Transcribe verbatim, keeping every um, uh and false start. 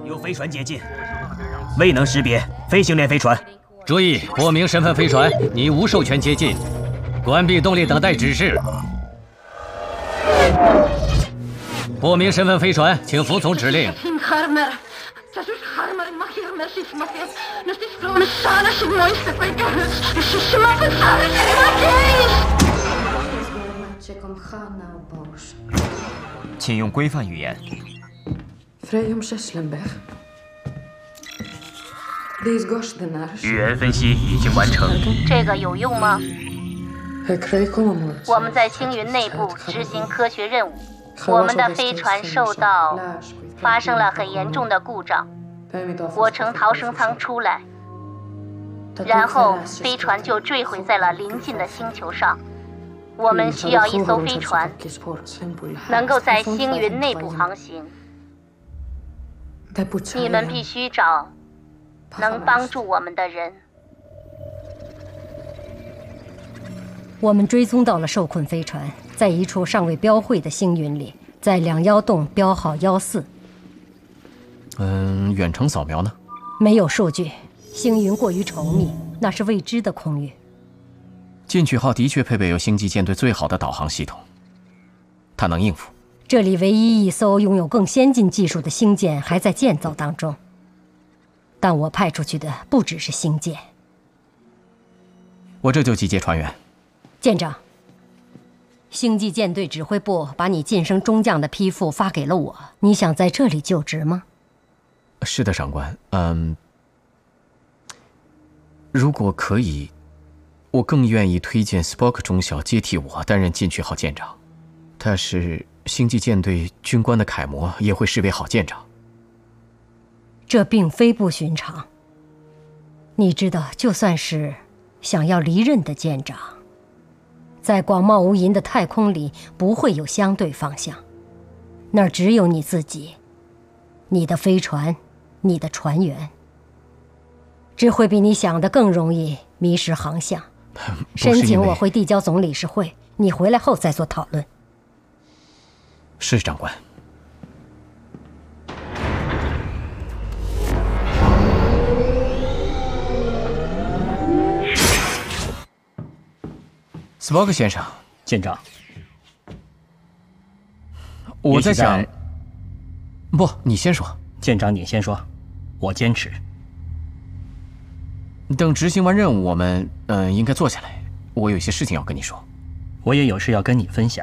有飞船接近，未能识别飞行联飞船。 注意，不明身份飞船，你无授权接近。关闭动力，等待指示。不明身份飞船，请服从指令。 请用规范语言。语言分析已经完成。 这个有用吗？我们在星云内部执行科学任务，我们的飞船受到发生了很严重的故障。我乘逃生舱出来，然后飞船就坠毁在了临近的星球上。 我们需要一艘飞船，能够在星云内部航行。你们必须找能帮助我们的人。 我们追踪到了受困飞船，在一处尚未标绘的星云里，在两幺洞标号幺四。 嗯，远程扫描呢？ 没有数据，星云过于稠密，那是未知的空域。 进取号的确配备有星际舰队最好的导航系统，它能应付。 这里唯一一艘拥有更先进技术的星舰还在建造当中，但我派出去的不只是星舰。 我这就集结船员。 舰长，星际舰队指挥部把你晋升中将的批复发给了我，你想在这里就职吗？ 是的，长官。嗯，如果可以。 我更愿意推荐 Spock 中校接替我担任进取号舰长，他是星际舰队军官的楷模，也会是位好舰长。 这并非不寻常。你知道，就算是想要离任的舰长，在广袤无垠的太空里不会有相对方向，那儿只有你自己、你的飞船、你的船员，这会比你想的更容易迷失航向。 申请我会递交总理事会，你回来后再做讨论。 是长官。斯波克先生， 舰长， 我在想，不，你先说。 舰长，你先说，我坚持。 等执行完任务，我们嗯、呃、应该坐下来。我有些事情要跟你说。 我也有事要跟你分享。